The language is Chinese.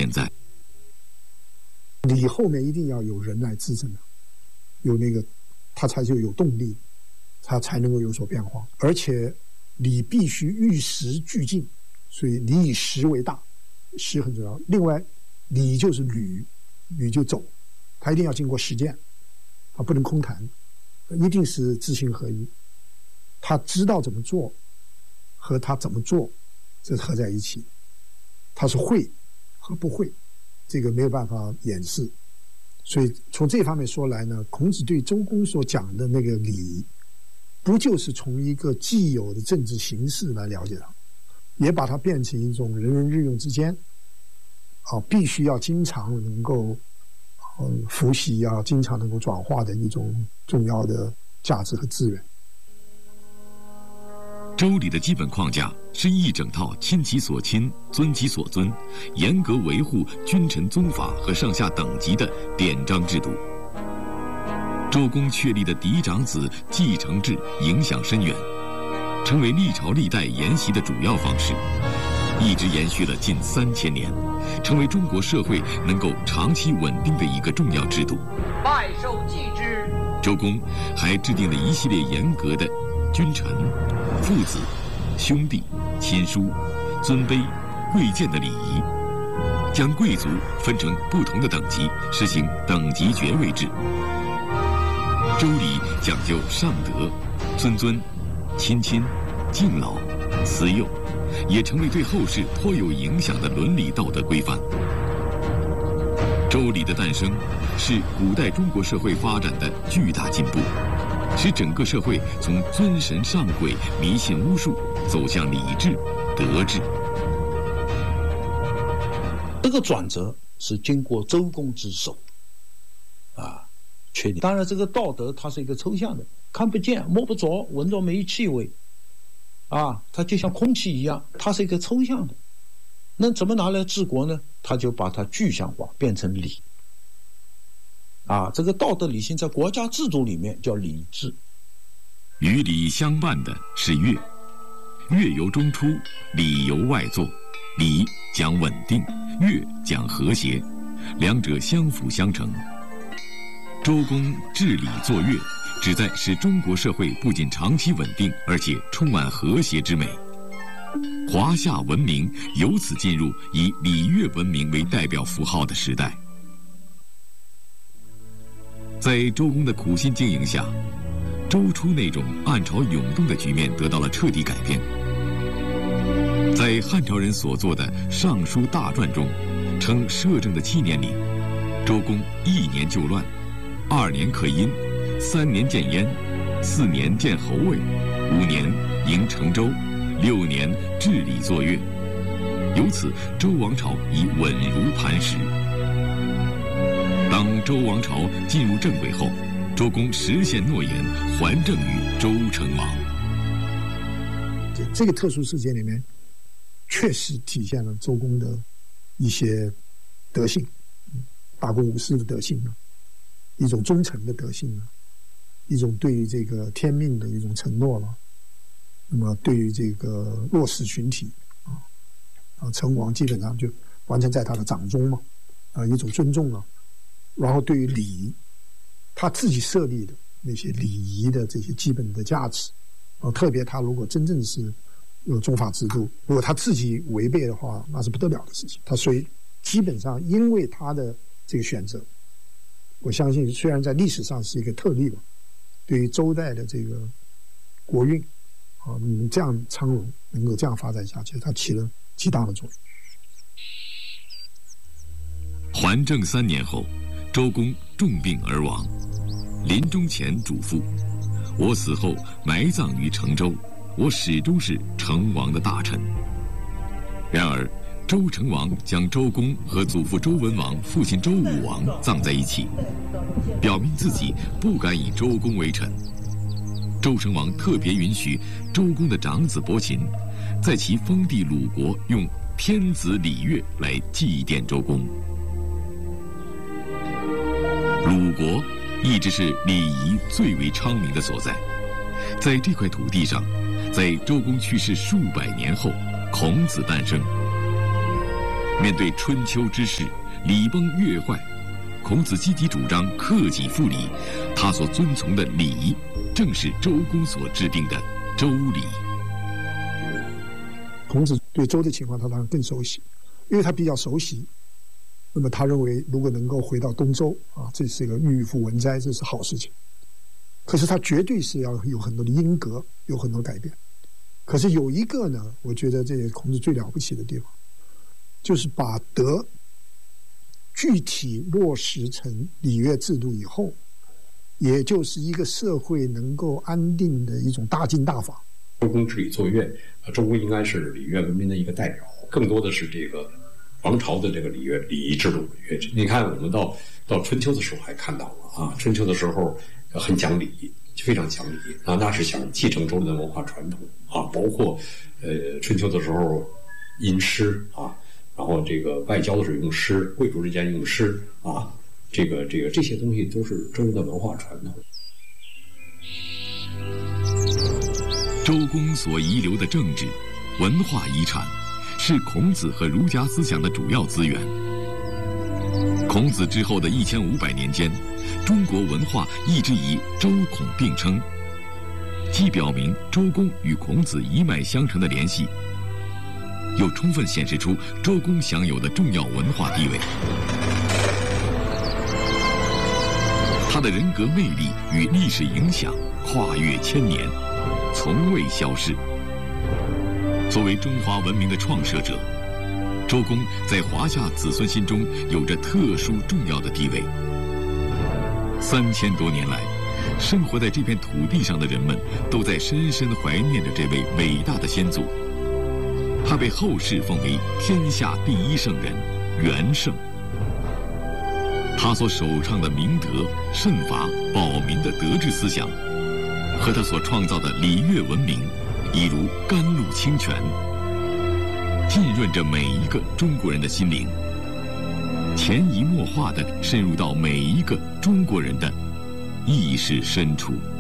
现在。 礼后面一定要有人来支撑的，有那个他才就有动力，他才能够有所变化。而且礼必须与时俱进，所以礼以时为大，时很重要。另外，礼就是履就走，他一定要经过实践，他不能空谈，一定是知行合一。他知道怎么做和他怎么做，这是合在一起。他是会和不会，这个没有办法掩饰。所以从这方面说来呢，孔子对周公所讲的那个礼，不就是从一个既有的政治形式来了解它，也把它变成一种人人日用之间必须要经常能够伏羲要经常能够转化的一种重要的价值和资源。 周礼的基本框架是一整套亲其所亲、尊其所尊，严格维护君臣宗法和上下等级的典章制度。周公确立的嫡长子继承制影响深远，成为历朝历代沿袭的主要方式，一直延续了近3000年，成为中国社会能够长期稳定的一个重要制度。 拜受继之。 周公还制定了一系列严格的君臣、父子、兄弟、亲疏、尊卑、贵贱的礼仪，将贵族分成不同的等级，实行等级爵位制。周礼讲究上德、尊尊、亲亲、敬老、慈幼，也成为对后世颇有影响的伦理道德规范。周礼的诞生是古代中国社会发展的巨大进步，使整个社会从尊神上鬼、迷信巫术走向礼制、德治。 这个转折是经过周公之手确定。当然，这个道德它是一个抽象的，看不见、摸不着、闻着没气味它就像空气一样，它是一个抽象的。那怎么拿来治国呢？他就把它具象化，变成礼这个道德理性在国家制度里面叫礼制。 与礼相伴的是乐，乐由中出，礼由外作。礼讲稳定，乐讲和谐，两者相辅相成。周公治礼作乐，旨在使中国社会不仅长期稳定，而且充满和谐之美。华夏文明由此进入以礼乐文明为代表符号的时代。在周公的苦心经营下，周初那种暗潮涌动的局面得到了彻底改变。在汉朝人所作的《尚书大传》中，称摄政的7年里，周公1年救乱，2年克殷，3年建燕，4年建侯位，5年迎成周，6年治理作乐。由此，周王朝已稳如磐石。当周王朝进入正轨后，周公实现诺言，还政于周成王。 这个特殊事件里面，确实体现了周公的一些德性，大公无私的德性一种忠诚的德性一种对于这个天命的一种承诺那么对于这个弱势群体成王基本上就完全在他的掌中一种尊重然后对于礼仪，他自己设立的那些礼仪的这些基本的价值特别他如果真正是有宗法制度，如果他自己违背的话，那是不得了的事情。所以基本上因为他的这个选择，我相信虽然在历史上是一个特例对于周代的这个国运能这样昌荣，能够这样发展下去，它起了极大的作用。 还政3年后，周公重病而亡，临终前嘱咐：我死后埋葬于成周，我始终是成王的大臣。然而周成王将周公和祖父周文王、父亲周武王葬在一起，表明自己不敢以周公为臣。周成王特别允许周公的长子伯禽在其封地鲁国用天子礼乐来祭奠周公。鲁国一直是礼仪最为昌明的所在。在这块土地上，在周公去世数百年后，孔子诞生。 面对春秋之势，礼崩乐坏，孔子积极主张克己复礼，他所遵从的礼，正是周公所制定的周礼。 孔子对周的情况，他当然更熟悉，因为他比较熟悉。那么他认为，如果能够回到东周啊，这是一个欲复文摘，这是好事情。可是他绝对是要有很多的因格，有很多改变。可是有一个呢，我觉得这也是孔子最了不起的地方，就是把德具体落实成礼乐制度以后，也就是一个社会能够安定的一种大经大法。 周公治理作乐，周公应该是礼乐文明的一个代表，更多的是这个王朝的这个礼仪制度。你看，我们到春秋的时候还看到了啊，春秋的时候很讲礼，非常讲礼啊，那是想继承周人的文化传统啊，包括春秋的时候吟诗啊，然后这个外交的时候用诗，贵族之间用诗啊，这些东西都是周人的文化传统。 周公所遗留的政治、文化遗产，是孔子和儒家思想的主要资源。孔子之后的1500年间，中国文化一直以周孔并称，既表明周公与孔子一脉相承的联系，又充分显示出周公享有的重要文化地位。他的人格魅力与历史影响跨越千年，从未消逝。作为中华文明的创设者，周公在华夏子孙心中有着特殊重要的地位。3000多年来，生活在这片土地上的人们都在深深怀念着这位伟大的先祖。他被后世奉为天下第一圣人，元圣。他所首倡的明德、慎罚、保民的德治思想，和他所创造的礼乐文明，已如甘露清泉，浸润着每一个中国人的心灵，潜移默化地渗入到每一个中国人的意识深处。